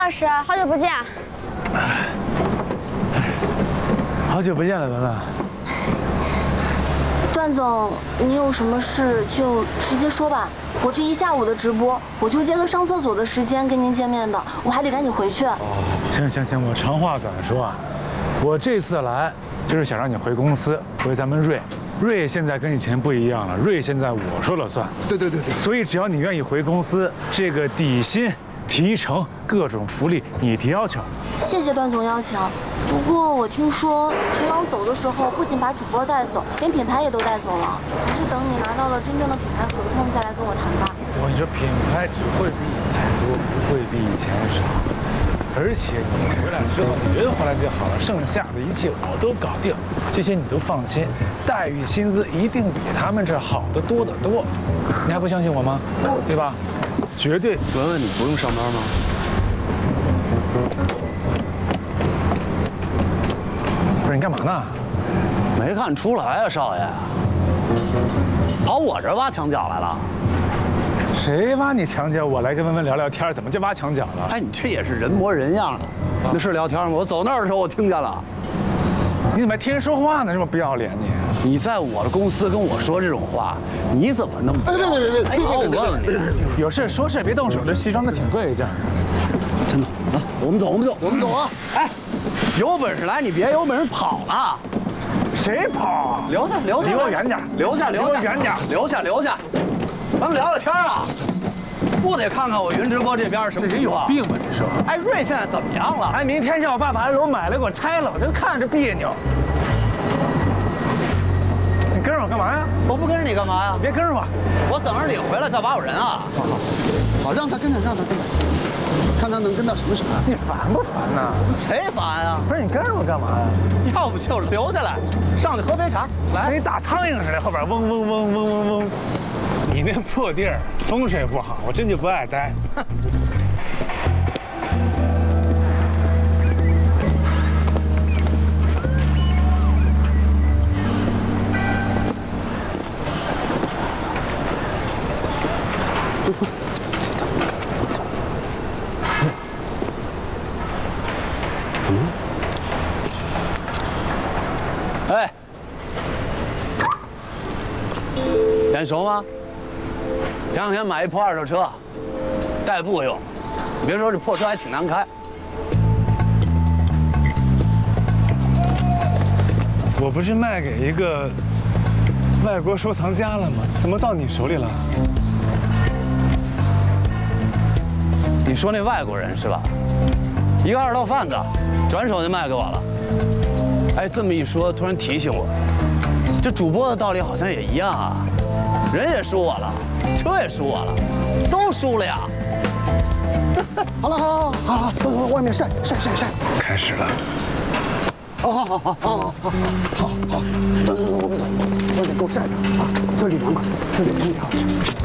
老师，好久不见。 好久不见了，文文。 段总，你有什么事就直接说吧。我这一下午的直播，我就结合上厕所的时间跟您见面的，我还得赶紧回去。 行，我长话短说啊，我这次来就是想让你回公司，回咱们瑞现在跟以前不一样了，瑞现在我说了算。 对。 所以只要你愿意回公司，这个底薪、提成、各种福利你提要求。 谢谢段总邀请。不过我听说陈朗走的时候，不仅把主播带走，连品牌也都带走了。还是等你拿到了真正的品牌合同再来跟我谈吧。 我跟你说，品牌只会比以前多，不会比以前少。而且你回来之后，你人回来就好了，剩下的一切我都搞定，这些你都放心。待遇、薪资一定比他们这儿好得多得多。你还不相信我吗？对吧？绝对。 文文，你不用上班吗？ 不是你干嘛呢？ 没看出来啊，少爷。跑我这儿挖墙脚来了？ 谁挖你墙角？我来跟文文聊聊天，怎么就挖墙角了？ 哎，你这也是人模人样的。那是聊天吗？我走那儿的时候我听见了。 你怎么还听人说话呢？这么不要脸你！ 你在我的公司跟我说这种话，你怎么那么……别！好，我问问你， 有事说事，别动手。这西装都挺贵，这样。 真的啊，我们走啊！哎，有本事来，你别有本事跑了。 谁跑？ 留下， 离我远点。 留下， 远点。 留下。咱们聊聊天啊，不得看看我云直播这边什么情况？这人有病吧？这是。哎，瑞现在怎么样了？ 哎，明天叫我爸把楼买了给我拆了，我真看着别扭。你跟着我干嘛呀？ 我不跟着你干嘛呀？ 别跟着我， 我等着你回来再挖我人啊！好，让他跟着，看他能跟到什么时候。 你烦不烦呐？ 谁烦啊？ 不是你跟着我干嘛呀？ 要不就留下来，上去喝杯茶。来， 跟你打苍蝇似的，后边嗡嗡嗡嗡嗡嗡。你那破地儿风水不好，我真就不爱待。 哎，眼熟吗？前两天买一破二手车，代步用。你别说，这破车还挺难开。 我不是卖给一个外国收藏家了吗？怎么到你手里了？ 你说那外国人是吧？一个二道贩子，转手就卖给我了。哎，这么一说，突然提醒我，这主播的道理好像也一样啊。人也输我了，车也输我了，都输了呀。好了，都外面晒。 开始了。 好，等，我们走，外面够晒的啊，这里凉快，这里空调。